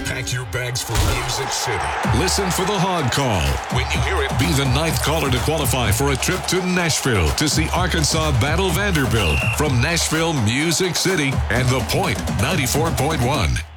Pack your bags for Music City. Listen for the Hog Call. When you hear it, Be the ninth caller to qualify for a trip to Nashville to see Arkansas battle Vanderbilt from Nashville, Music City, and The Point 94.1.